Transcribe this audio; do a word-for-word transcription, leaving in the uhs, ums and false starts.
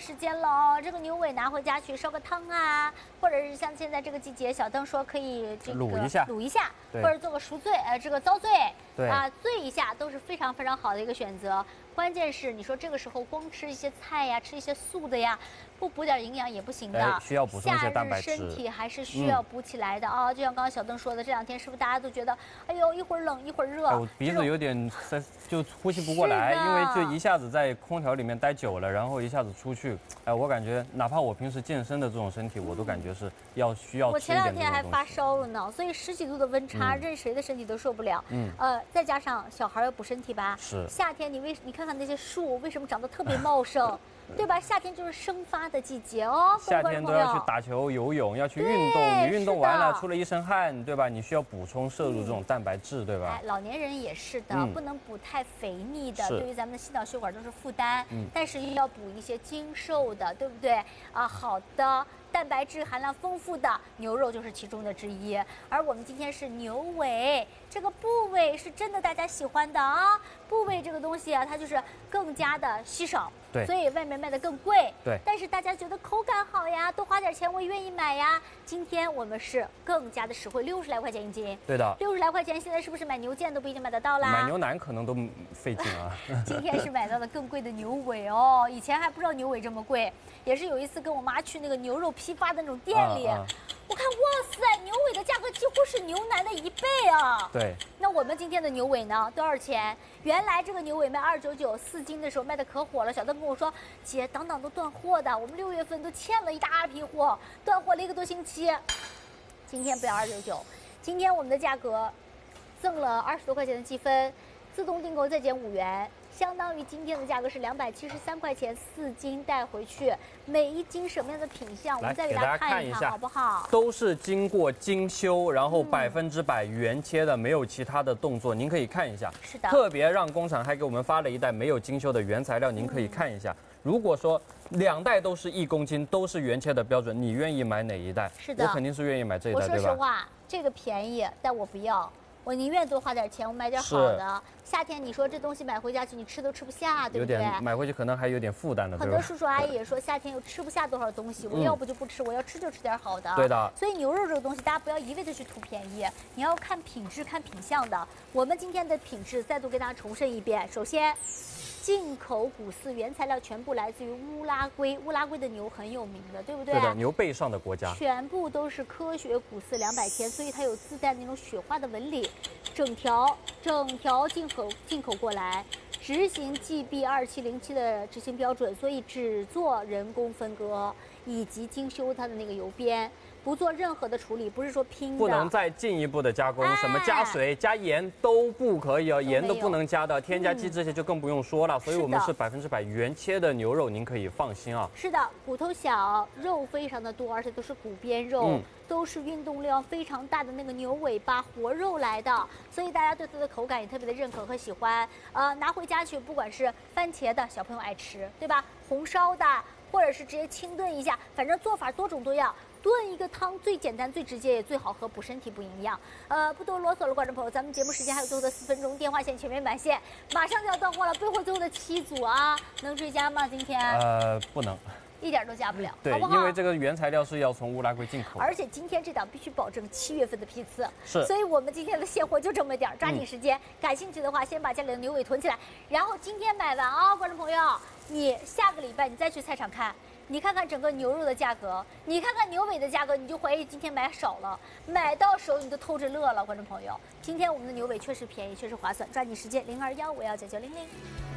时间了哦，这个牛尾拿回家去烧个汤啊，或者是像现在这个季节，小邓说可以这个卤一下， 卤一下，或者做个熟醉，呃，这个糟醉， 对啊，醉一下都是非常非常好的一个选择。关键是你说这个时候光吃一些菜呀，吃一些素的呀，不补点营养也不行的， 需要补充一些蛋白质。 夏日身体还是需要补起来的啊、嗯哦。就像刚刚小邓说的，这两天是不是大家都觉得，哎呦，一会儿冷一会儿热， 哎、我鼻子有点塞，就呼吸不过来，因为就一下子在空调里面待久了，然后一下子出去，哎，我感觉哪怕我平时健身的这种身体，我都感觉是要需要吃一点。 我前两天还发烧了呢，所以十几度的温差，嗯、任谁的身体都受不了。嗯，呃，再加上小孩要补身体吧， 是夏天你为你看看那些树为什么长得特别茂盛？对吧？夏天就是生发的季节哦， 夏天都要去打球、游泳，要去运动。你运动完了，出了一身汗，对吧？你需要补充摄入这种蛋白质，对吧？ 哎，老年人也是的，嗯、不能补太肥腻的，对于咱们的心脑血管都是负担。嗯，但是要补一些精瘦的，对不对？啊，好的。蛋白质含量丰富的牛肉就是其中的之一，而我们今天是牛尾，这个部位是真的大家喜欢的啊。部位这个东西啊，它就是更加的稀少， 对， 所以外面卖的更贵， 对。 但是大家觉得口感好呀，多花点钱我也愿意买呀。今天我们是更加的实惠，六十来块钱一斤， 对的， 六十来块钱，现在是不是买牛腱都不一定买得到啦？ 买牛腩可能都费劲啊。 今天是买到了更贵的牛尾哦，以前还不知道牛尾这么贵，也是有一次跟我妈去那个牛肉批发的那种店里，啊啊、我看哇塞，牛尾的价格几乎是牛腩的一倍啊。 对。 那我们今天的牛尾呢，多少钱？原来这个牛尾卖二九九四斤的时候卖的可火了，小邓跟我说，姐，档档都断货的，我们六月份都欠了一大批货，断货了一个多星期。今天不要二九九，今天我们的价格赠了二十多块钱的积分，自动订购再减五元。相当于今天的价格是两百七十三块钱，四斤带回去，每一斤什么样的品相，我们再给大家看一看，好不好？ 都是经过精修，然后百分之百原切的，没有其他的动作，您可以看一下。 是的， 特别让工厂还给我们发了一袋没有精修的原材料，您可以看一下。如果说两袋都是一公斤，都是原切的标准，你愿意买哪一袋？ 是的， 我肯定是愿意买这一袋，对吧？ 我说实话，这个便宜，但我不要。我宁愿多花点钱，我买点好的。夏天你说这东西买回家去，你吃都吃不下，对不对？ 有点买回去可能还有点负担的， 很多叔叔阿姨也说夏天又吃不下多少东西，我要不就不吃，我要吃就吃点好的。 对的。 所以牛肉这个东西，大家不要一味的去图便宜，你要看品质、看品相的。我们今天的品质再度给大家重申一遍，首先。进口谷饲原材料全部来自于乌拉圭，乌拉圭的牛很有名的，对不对？ 对的，牛背上的国家， 全部都是科学谷饲两百天，所以它有自带那种雪花的纹理，整条整条进口进口过来，执行 G B 二七零七的执行标准，所以只做人工分割以及精修它的那个油边。不做任何的处理，不是说拼的， 不能再进一步的加工，哎、什么加水、加盐都不可以哦，盐都不能加的，添加剂这些就更不用说了。嗯、所以我们是百分之百原切的牛肉，您可以放心啊。 是的，骨头小，肉非常的多，而且都是骨边肉，嗯、都是运动量非常大的那个牛尾巴活肉来的，所以大家对它的口感也特别的认可和喜欢。呃，拿回家去，不管是番茄的，小朋友爱吃，对吧？红烧的，或者是直接清炖一下，反正做法多种多样。炖一个汤最简单、最直接也最好喝，补身体、补营养。呃，不多啰嗦了，观众朋友，咱们节目时间还有最后的四分钟，电话线全面满线，马上就要断货了，备货最后的七组啊，能追加吗？今天？ 呃，不能。 一点都加不了， 对， 好不好？ 因为这个原材料是要从乌拉圭进口， 而且今天这档必须保证七月份的批次， 是， 所以我们今天的现货就这么点儿，抓紧时间。嗯、感兴趣的话，先把家里的牛尾囤起来，然后今天买完啊，观众朋友，你下个礼拜你再去菜场看。你看看整个牛肉的价格，你看看牛尾的价格，你就怀疑今天买少了，买到手你都偷着乐了，观众朋友。今天我们的牛尾确实便宜，确实划算，抓紧时间，零二幺五幺九九零零。